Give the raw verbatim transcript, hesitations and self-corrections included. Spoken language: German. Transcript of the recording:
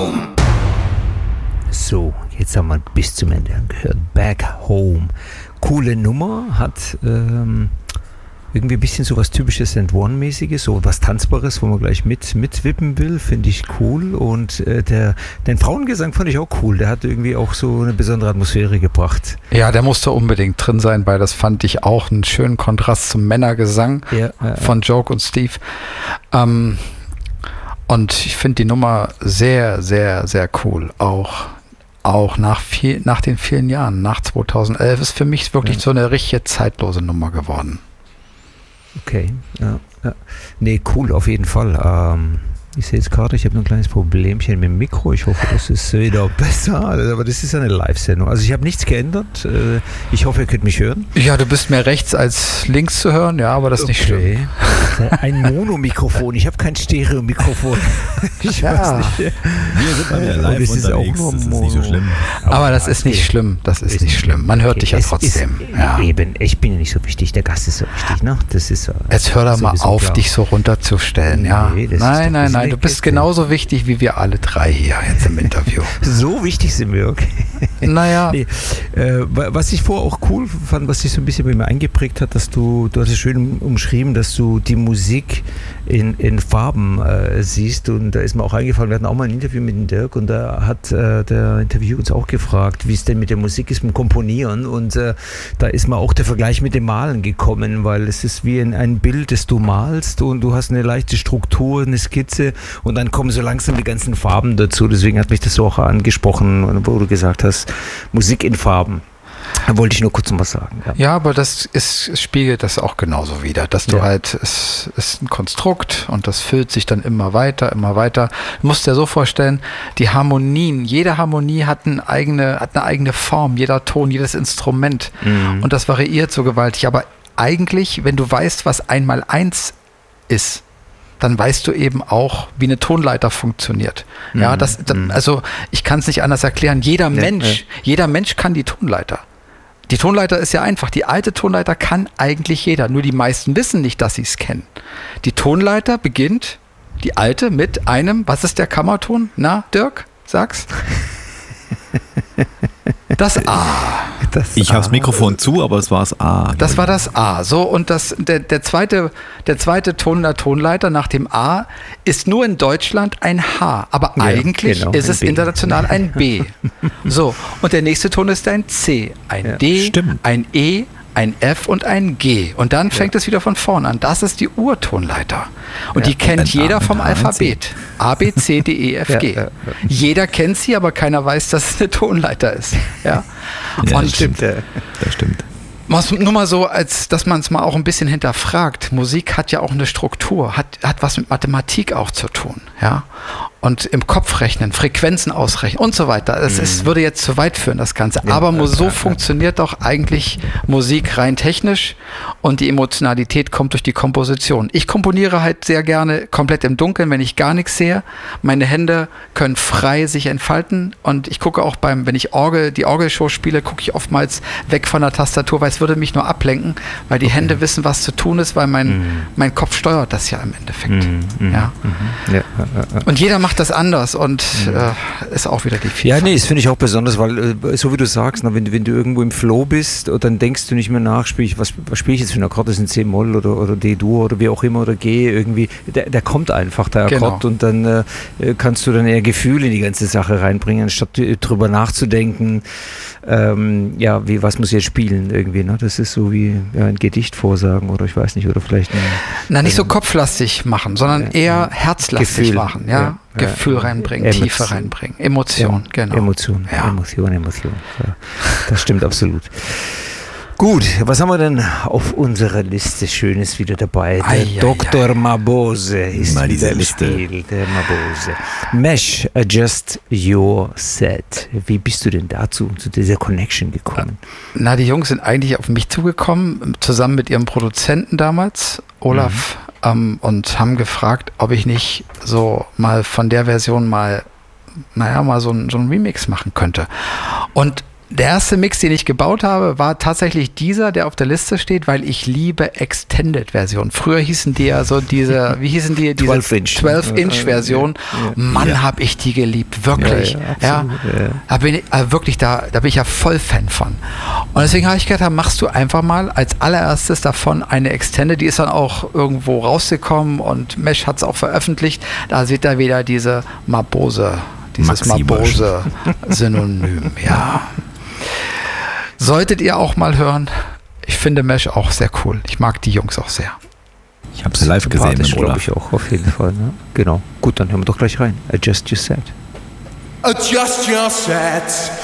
Home. So, jetzt haben wir bis zum Ende gehört. Back Home. Coole Nummer, hat ähm, irgendwie ein bisschen so was typisches and One-mäßiges, so was Tanzbares, wo man gleich mit mitwippen will, finde ich cool. Und äh, der, den Frauengesang fand ich auch cool. Der hat irgendwie auch so eine besondere Atmosphäre gebracht. Ja, der musste unbedingt drin sein, weil das fand ich auch einen schönen Kontrast zum Männergesang ja, äh, von Joke und Steve. Ähm, und ich finde die Nummer sehr, sehr, sehr cool. Auch Auch nach, viel, nach den vielen Jahren, nach zweitausendelf, ist für mich wirklich ja. so eine richtige zeitlose Nummer geworden. Okay, ja, ja. Nee, cool, auf jeden Fall. Ähm, ich sehe jetzt gerade, ich habe ein kleines Problemchen mit dem Mikro. Ich hoffe, das ist wieder besser. Aber das ist eine Live-Sendung. Also ich habe nichts geändert. Ich hoffe, ihr könnt mich hören. Ja, du bist mehr rechts als links zu hören, ja, aber das ist nicht okay. schlimm. Ein Monomikrofon. Ich habe kein Stereomikrofon. Ich ja. weiß nicht. Wir sind mal wieder live das ist unterwegs. Auch das ist nicht so schlimm. Aber, aber das ist nicht schlimm. Das ist, ist nicht schlimm. Man hört okay. dich ja trotzdem. Ist, ja. Eben, ich bin ja nicht so wichtig. Der Gast ist so wichtig, ne? Das ist so. Jetzt hör doch mal auf, klar. dich so runterzustellen. Ja. Nee, nein, nein, nein. Du bist genauso wichtig wie wir alle drei hier jetzt im Interview. So wichtig sind wir, okay. Naja. Nee, äh, was ich vorher auch cool fand, was sich so ein bisschen bei mir eingeprägt hat, dass du, du hast es schön umschrieben, dass du die Musik in, in Farben äh, siehst, und da ist mir auch eingefallen, wir hatten auch mal ein Interview mit dem Dirk, und da hat äh, der Interview uns auch gefragt, wie es denn mit der Musik ist, mit dem Komponieren, und äh, da ist mir auch der Vergleich mit dem Malen gekommen, weil es ist wie ein, ein Bild, das du malst, und du hast eine leichte Struktur, eine Skizze, und dann kommen so langsam die ganzen Farben dazu. Deswegen hat mich das so auch angesprochen, wo du gesagt hast, Musik in Farben. Da wollte ich nur kurz noch was sagen. Ja, ja, aber das ist, spiegelt das auch genauso wider, dass du ja. halt, es ist ein Konstrukt und das füllt sich dann immer weiter, immer weiter. Du musst dir so vorstellen, die Harmonien, jede Harmonie hat eine eigene, hat eine eigene Form, jeder Ton, jedes Instrument. Mhm. Und das variiert so gewaltig. Aber eigentlich, wenn du weißt, was einmal eins ist, dann weißt du eben auch, wie eine Tonleiter funktioniert. Mm, ja, das, das, also ich kann es nicht anders erklären. Jeder ja, Mensch, ja. jeder Mensch kann die Tonleiter. Die Tonleiter ist ja einfach. Die alte Tonleiter kann eigentlich jeder. Nur die meisten wissen nicht, dass sie es kennen. Die Tonleiter beginnt, die alte, mit einem, was ist der Kammerton? Na, Dirk, sag's. Das A. Das ich habe das Mikrofon zu, aber es war das A. Das war das A. So, und das, der, der, zweite, der zweite Ton der Tonleiter nach dem A ist nur in Deutschland ein H. Aber ja, eigentlich genau, ist es B. international ein B. So, und der nächste Ton ist ein C, ein ja, D, stimmt. ein E, ein F und ein G. Und dann fängt ja. es wieder von vorne an. Das ist die Urtonleiter. Und ja, die kennt jeder vom Alphabet. A, B, C, D, E, F, G. Ja, ja, ja. Jeder kennt sie, aber keiner weiß, dass es eine Tonleiter ist. Ja, ja und das stimmt. Das stimmt. Nur mal so, als dass man es mal auch ein bisschen hinterfragt. Musik hat ja auch eine Struktur, hat, hat was mit Mathematik auch zu tun. Ja? Und im Kopf rechnen, Frequenzen ausrechnen und so weiter. Es mhm. ist, würde jetzt zu weit führen, das Ganze. Ja, Aber ja, so ja, funktioniert ja. doch eigentlich Musik rein technisch, und die Emotionalität kommt durch die Komposition. Ich komponiere halt sehr gerne komplett im Dunkeln, wenn ich gar nichts sehe. Meine Hände können frei sich entfalten, und ich gucke auch beim, wenn ich Orgel, die Orgelshow spiele, gucke ich oftmals weg von der Tastatur, weil es würde mich nur ablenken, weil die okay. Hände wissen, was zu tun ist, weil mein, mhm. mein Kopf steuert das ja im Endeffekt. Mhm. Ja. Mhm. Ja. Und jeder macht das anders, und äh, ist auch wieder die Vielfalt. Ja, nee, das finde ich auch besonders, weil äh, so wie du sagst, na, wenn, wenn du irgendwo im Flow bist, dann denkst du nicht mehr nach, spiel ich, was, was spiele ich jetzt für einen Akkord, das ist ein C-Moll oder, oder D-Dur oder wie auch immer, oder G irgendwie, der, der kommt einfach, der Akkord, genau. und dann äh, kannst du dann eher Gefühle in die ganze Sache reinbringen, statt drüber nachzudenken, ähm, ja, wie, was muss ich jetzt spielen irgendwie, ne? Das ist so wie ja, ein Gedicht vorsagen, oder ich weiß nicht, oder vielleicht ein, Na, nicht so kopflastig machen, sondern ja, eher herzlastig Gefühl. machen, ja. ja. Gefühl reinbringen, Emotion. Tiefe reinbringen, Emotion, ja, genau. Emotion, ja. Emotion, Emotion. Ja, das stimmt absolut. Gut, was haben wir denn auf unserer Liste Schönes wieder dabei? Der ai, Doktor ai, ai. Mabuse ist mal dieser Liste. Spiel, der Mabuse. Mesh, adjust your set. Wie bist du denn dazu, zu dieser Connection gekommen? Na, die Jungs sind eigentlich auf mich zugekommen, zusammen mit ihrem Produzenten damals, Olaf, mhm. ähm, und haben gefragt, ob ich nicht so mal von der Version mal, naja, mal so ein, so ein Remix machen könnte. Und Der erste Mix, den ich gebaut habe, war tatsächlich dieser, der auf der Liste steht, weil ich liebe Extended-Versionen. Früher hießen die ja so diese, wie hießen die? Diese zwölf Inch Version. Ja, ja. Mann, ja. habe ich die geliebt, wirklich. Ja, ja, absolut, ja. Ja. Da bin ich, also wirklich, da, da bin ich ja voll Fan von. Und deswegen habe ich gedacht, machst du einfach mal als allererstes davon eine Extended, die ist dann auch irgendwo rausgekommen und Mesh hat es auch veröffentlicht. Da seht ihr wieder diese Mabose, dieses Mabose-Synonym, ja. Solltet ihr auch mal hören. Ich finde Mesh auch sehr cool. Ich mag die Jungs auch sehr. Ich habe sie live gesehen, glaube ich auch, auf jeden Fall. Ne? Genau. Gut, dann hören wir doch gleich rein. Adjust Your Set. Adjust Your Set.